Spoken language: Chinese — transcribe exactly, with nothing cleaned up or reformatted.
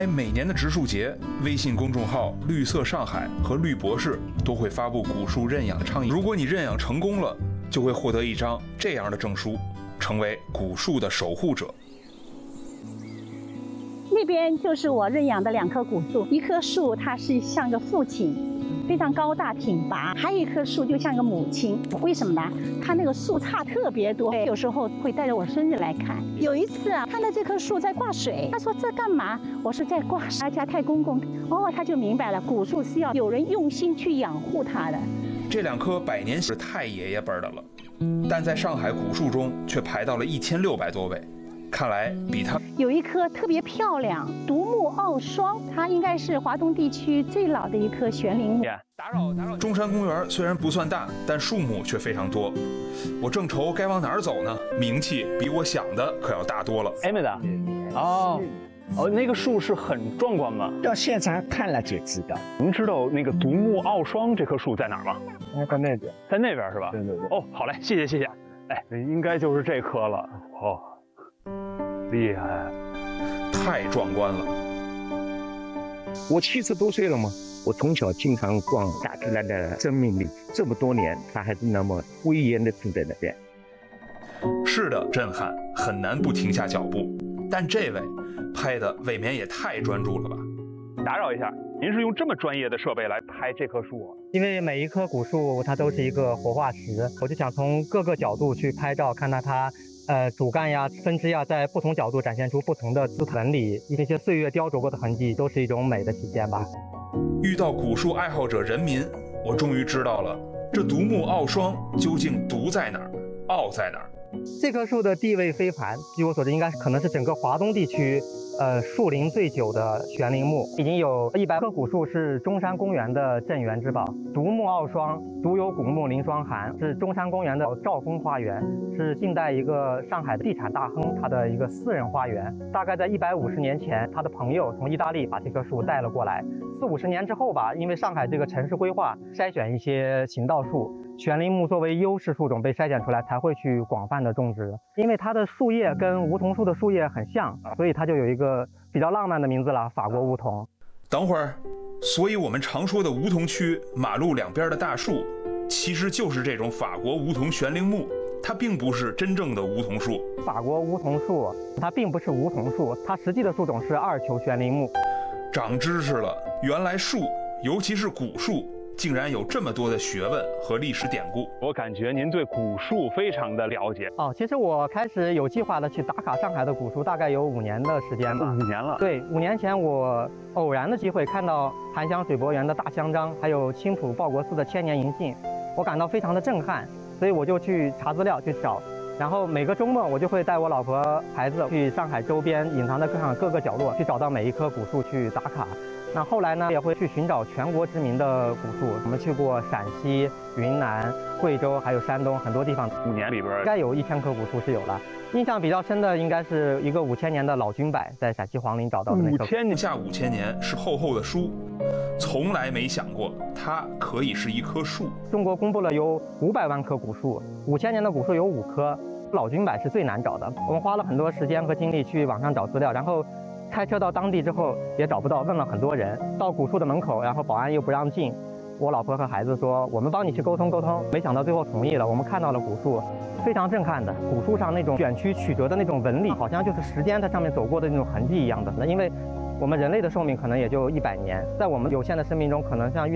每年的植树节，微信公众号“绿色上海”和绿博士都会发布古树认养的倡议。如果你认养成功了，就会获得一张这样的证书，成为古树的守护者。 那边就是我认养的两棵古树，一棵树它是像个父亲，非常高大挺拔；还有一棵树就像个母亲。为什么呢？它那个树杈特别多，有时候会带着我孙子来看。有一次啊，看到这棵树在挂水，他说这干嘛？我说在挂沙家太公公。哦，他就明白了，古树是要有人用心去养护它的。 这两棵百年是太爷爷辈的了，但在上海古树中却排到了一千六百多位。看来比它有一棵特别漂亮，独木傲霜，它应该是华东地区最老的一棵悬铃木。 打扰打扰。中山公园虽然不算大，但树木却非常多。我正愁该往哪儿走呢，名气比我想的可要大多了。 哎，妹子，哦哦，那个树是很壮观吗？ 到现场看了就知道。 您知道那个独木傲霜这棵树在哪儿吗？ 在那边， 在那边是吧？ 对对对。 哦，好嘞，谢谢谢谢。哎，应该就是这棵了。哦。厉害， 太壮观了！ 我七十多岁了嘛，我从小经常逛大自然的生命力，这么多年，它还是那么威严的站在那边。 是的，震撼，很难不停下脚步。但这位拍的未免也太专注了吧？ 打扰一下，您是用这么专业的设备来拍这棵树啊？ 因为每一棵古树它都是一个活化石，我就想从各个角度去拍照，看到它。呃，主干呀、分支呀，在不同角度展现出不同的姿态纹理，那些岁月雕琢过的痕迹，都是一种美的体现吧。 遇到古树爱好者人民，我终于知道了，这独木傲霜究竟独在哪儿，傲在哪儿。 这棵树的地位非凡，据我所知，应该可能是整个华东地区，呃，树龄最久的悬铃木，已经有一百棵古树是中山公园的镇园之宝。独木傲霜，独有古木临霜寒，是中山公园的兆丰花园，是近代一个上海的地产大亨他的一个私人花园。大概在一百五十年前，他的朋友从意大利把这棵树带了过来。四五十年之后吧，因为上海这个城市规划筛选一些行道树。悬铃木作为优势树种被筛选出来，才会去广泛的种植。因为它的树叶跟梧桐树的树叶很像，所以它就有一个比较浪漫的名字了——法国梧桐。 等会儿，所以我们常说的梧桐区马路两边的大树，其实就是这种法国梧桐悬铃木，它并不是真正的梧桐树。 法国梧桐树它并不是梧桐树，它实际的树种是二球悬铃木。 长知识了，原来树，尤其是古树，竟然有这么多的学问和历史典故。 我感觉您对古树非常的了解哦。其实我开始有计划的去打卡上海的古树，大概有五年的时间吧。 五年了。对， 五年前我偶然的机会看到檀香水柏园的大香樟，还有青浦报国寺的千年银杏，我感到非常的震撼，所以我就去查资料去找。然后每个周末我就会带我老婆孩子去上海周边隐藏在各上各个角落去找到每一棵古树去打卡。那后来呢，也会去寻找全国知名的古树。我们去过陕西、云南、贵州，还有山东很多地方。 五年里边应该有一千棵古树是有了。印象比较深的应该是一个五千年的老君柏，在陕西黄陵找到的那棵。 五千年下五千年是厚厚的书，从来没想过它可以是一棵树。 中国公布了有五百万棵古树，五千年的古树有五棵，老君柏是最难找的。我们花了很多时间和精力去网上找资料，然后开车到当地之后也找不到，问了很多人。到古树的门口，然后保安又不让进，我老婆和孩子说我们帮你去沟通沟通，没想到最后同意了。我们看到了古树，非常震撼的。古树上那种卷曲曲折的那种纹理，好像就是时间在上面走过的那种痕迹一样的。因为我们人类的寿命可能也就一百年，在我们有限的生命中，可能像遇